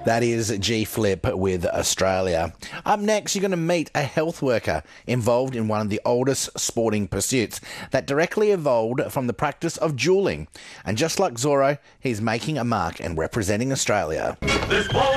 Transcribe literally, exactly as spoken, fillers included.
That is G Flip with Australia. Up next, you're going to meet a health worker involved in one of the oldest sporting pursuits that directly evolved from the practice of duelling. And just like Zorro, he's making a mark and representing Australia.